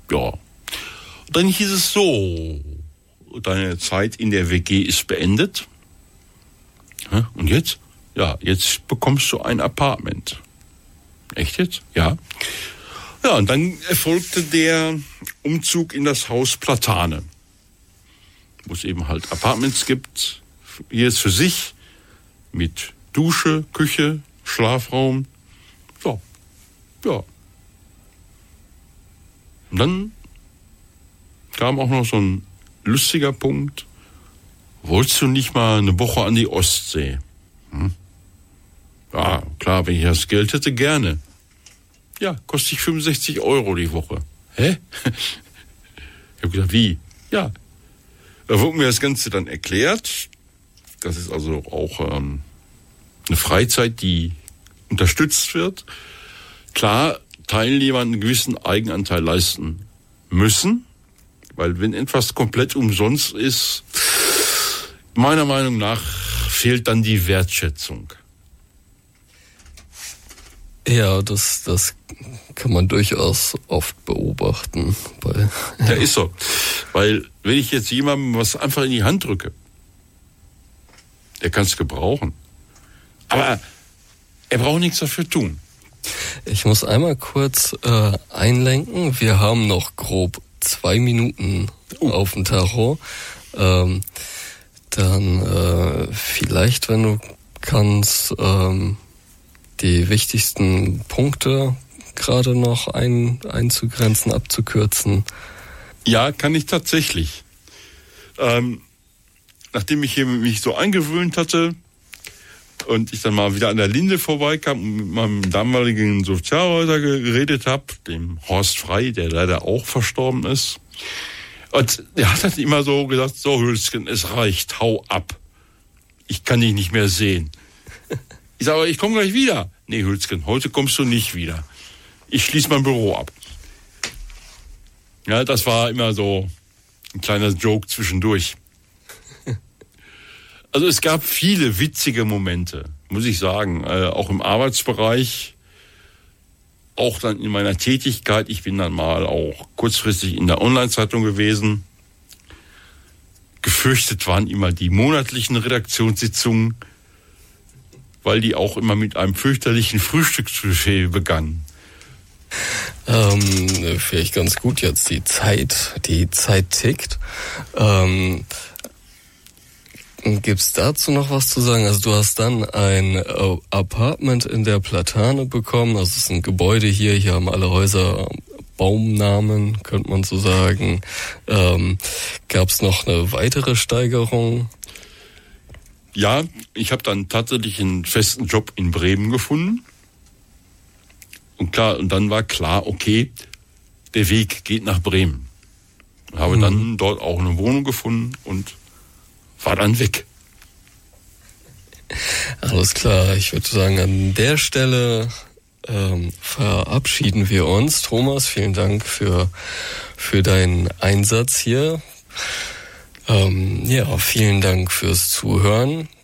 Ja. Dann hieß es so, deine Zeit in der WG ist beendet. Und jetzt? Ja, jetzt bekommst du ein Apartment. Echt jetzt? Ja. Ja, und dann erfolgte der Umzug in das Haus Platane, wo es eben halt Apartments gibt. Hier ist für sich mit Dusche, Küche, Schlafraum. So, ja. Und dann kam auch noch so ein lustiger Punkt. Wolltest du nicht mal eine Woche an die Ostsee? Ja, klar, wenn ich das Geld hätte, gerne. Ja, kostet ich 65 € die Woche. Hä? Ich habe gesagt, wie? Ja. Da wurde mir das Ganze dann erklärt. Das ist also auch eine Freizeit, die unterstützt wird. Klar, Teilnehmer einen gewissen Eigenanteil leisten müssen, weil wenn etwas komplett umsonst ist, meiner Meinung nach fehlt dann die Wertschätzung. Ja, das kann man durchaus oft beobachten. Ja, ist so. Weil wenn ich jetzt jemandem was einfach in die Hand drücke, der kann es gebrauchen. Aber er braucht nichts dafür tun. Ich muss einmal kurz einlenken. Wir haben noch grob 2 Minuten auf dem Tacho. Dann vielleicht, wenn du kannst, die wichtigsten Punkte gerade noch einzugrenzen, abzukürzen. Ja, kann ich tatsächlich. Nachdem ich hier mich so eingewöhnt hatte und ich dann mal wieder an der Linde vorbeikam und mit meinem damaligen Sozialarbeiter geredet habe, dem Horst Frey, der leider auch verstorben ist. Und der hat dann immer so gesagt, so Hülsken, es reicht, hau ab. Ich kann dich nicht mehr sehen. Ich sage, aber ich komme gleich wieder. Nee, Hülsken, heute kommst du nicht wieder. Ich schließe mein Büro ab. Ja, das war immer so ein kleiner Joke zwischendurch. Also es gab viele witzige Momente, muss ich sagen, auch im Arbeitsbereich, auch dann in meiner Tätigkeit. Ich bin dann mal auch kurzfristig in der Online-Zeitung gewesen. Gefürchtet waren immer die monatlichen Redaktionssitzungen, weil die auch immer mit einem fürchterlichen Frühstücksbuffet begannen. Vielleicht ganz gut jetzt die Zeit tickt. Gibt's dazu noch was zu sagen? Also du hast dann ein Apartment in der Platane bekommen. Also es ist ein Gebäude hier haben alle Häuser Baumnamen, könnte man so sagen. Gab's noch eine weitere Steigerung? Ja, ich habe dann tatsächlich einen festen Job in Bremen gefunden. Und dann war klar, okay, der Weg geht nach Bremen. Habe dann dort auch eine Wohnung gefunden und war dann weg. Alles klar, ich würde sagen, an der Stelle verabschieden wir uns. Thomas, vielen Dank für deinen Einsatz hier. Vielen Dank fürs Zuhören.